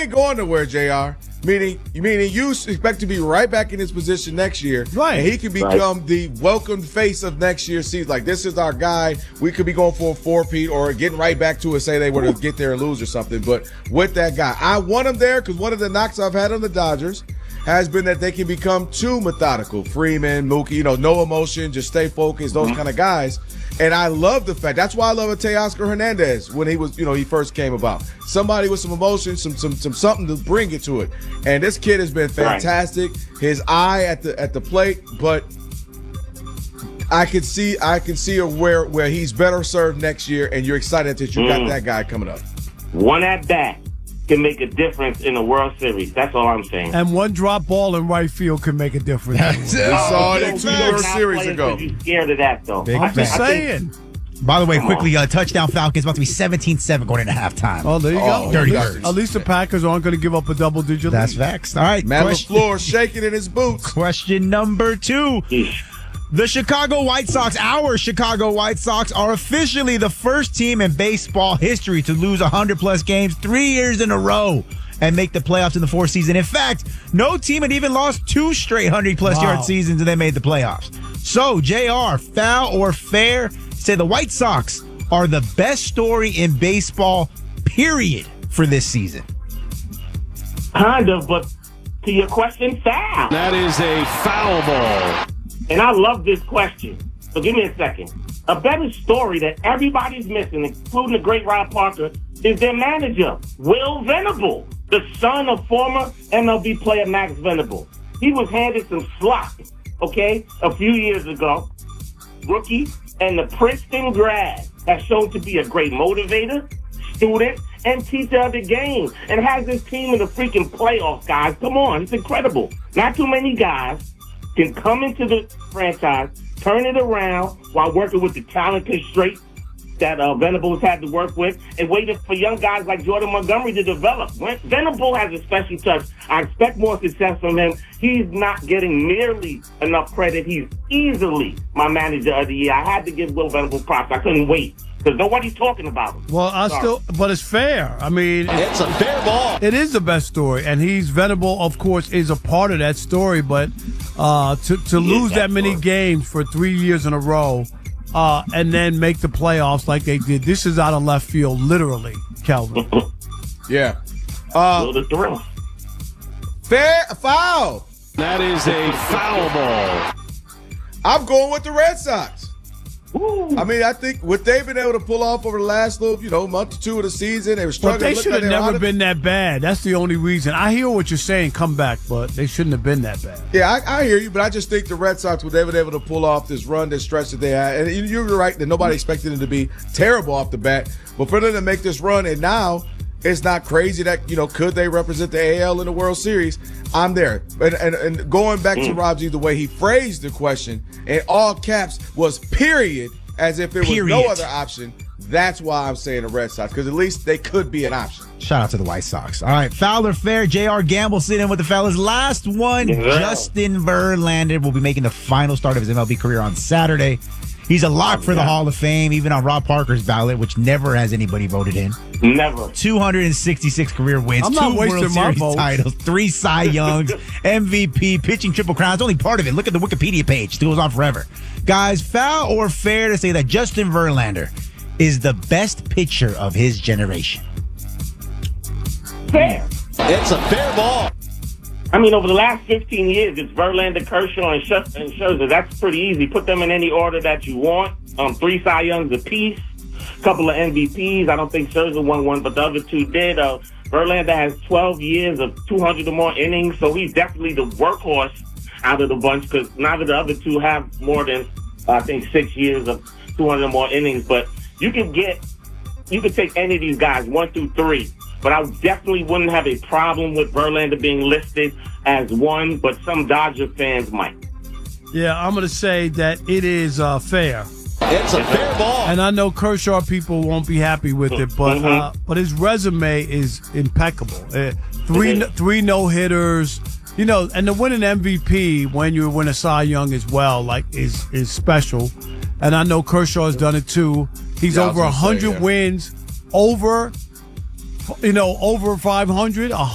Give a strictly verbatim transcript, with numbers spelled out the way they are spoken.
ain't going nowhere, J R. Meaning, meaning you expect to be right back in his position next year. Right. And he can become Right. the welcome face of next year's season. Like, this is our guy. We could be going for a four-peat or getting right back to it, say they were to get there and lose or something. But with that guy, I want him there because one of the knocks I've had on the Dodgers has been that they can become too methodical. Freeman, Mookie, you know, no emotion, just stay focused, those kind of guys. And I love the fact, that's why I love Teoscar Hernandez when he was, you know, he first came about. Somebody with some emotion, some some some something to bring it to it. And this kid has been fantastic. Right. His eye at the at the plate, but I can see I can see where where he's better served next year, and you're excited that you mm. got that guy coming up. One at bat can make a difference in the World Series. That's all I'm saying. And one drop ball in right field can make a difference. We saw it in two World Series ago. You scared of that, though. Big I'm just saying. By the way, quickly, uh, touchdown Falcons about to be seventeen seven going into halftime. Oh, there you oh, go. Dirty at, least, birds. at least the Packers aren't going to give up a double-digit lead. That's facts. All right. Matt question. LaFleur shaking in his boots. Question number two. The Chicago White Sox, our Chicago White Sox, are officially the first team in baseball history to lose one hundred plus games three years in a row and make the playoffs in the fourth season. In fact, no team had even lost two straight one hundred plus wow. yard seasons and they made the playoffs. So, J R, foul or fair? Say the White Sox are the best story in baseball, period, for this season. Kind of, but to your question, foul. That is a foul ball. And I love this question. So give me a second. A better story that everybody's missing, including the great Rob Parker, is their manager, Will Venable, the son of former M L B player Max Venable. He was handed some slop, okay, a few years ago. Rookie and the Princeton grad has shown to be a great motivator, student, and teacher of the game, and has this team in the freaking playoffs, guys. Come on, it's incredible. Not too many guys can come into the franchise, turn it around while working with the talent constraints that uh, Venables had to work with, and waiting for young guys like Jordan Montgomery to develop. When Venable has a special touch. I expect more success from him. He's not getting nearly enough credit. He's easily my manager of the year. I had to give Will Venable props. I couldn't wait because nobody's talking about him. Well, I Sorry. still, but it's fair. I mean, It's a fair ball. it is the best story, and he's Venable, of course, is a part of that story. But uh, to to He lose is that that many story. games for three years in a row, uh, and then make the playoffs like they did, this is out of left field, literally, Kelvin. Yeah. Uh, Will the thrill. fair foul. That is a foul ball. I'm going with the Red Sox. Woo. I mean, I think what they've been able to pull off over the last little, you know, month or two of the season, they were But struggling. they It looked should like have they were never out of- been that bad. That's the only reason. I hear what you're saying, come back, but they shouldn't have been that bad. Yeah, I, I hear you, but I just think the Red Sox were able, able to pull off this run, this stretch that they had. And you- you're right that nobody expected them to be terrible off the bat. But for them to make this run, and now it's not crazy that, you know, could they represent the A L in the World Series? I'm there. And, and, and going back to Rob G, the way he phrased the question in all caps was period, as if there was Period. no other option. That's why I'm saying the Red Sox, because at least they could be an option. Shout out to the White Sox. All right, foul or fair? J R Gamble sitting in with the fellas. Last one, Yeah. Justin Verlander will be making the final start of his M L B career on Saturday. He's a lock for the Hall of Fame, even on Rob Parker's ballot, which never has anybody voted in. Never. two hundred sixty-six career wins, I'm two not wasting World my Series vote. titles, three Cy Youngs, M V P, pitching triple crowns. Only part of it. Look at the Wikipedia page. It goes on forever. Guys, foul or fair to say that Justin Verlander is the best pitcher of his generation? Fair. It's a fair ball. I mean, over the last fifteen years, it's Verlander, Kershaw, and, Sh- and Scherzer. That's pretty easy. Put them in any order that you want. Um, three Cy Youngs apiece, a couple of M V Ps. I don't think Scherzer won one, but the other two did. Uh, Verlander has twelve years of two hundred or more innings, so he's definitely the workhorse out of the bunch because neither of the other two have more than, uh, I think, six years of two hundred or more innings. But you can get, you can take any of these guys, one through three. But I definitely wouldn't have a problem with Verlander being listed as one, but some Dodger fans might. Yeah, I'm going to say that it is uh, fair. It's a fair ball. And I know Kershaw people won't be happy with it, but Mm-hmm. uh, but his resume is impeccable. Uh, three Mhm. three no hitters, you know, and to win an M V P when you win a Cy Young as well, like is is special. And I know Kershaw has done it too. He's Yeah, I was over gonna say, hundred yeah. wins, over, you know, over five hundred.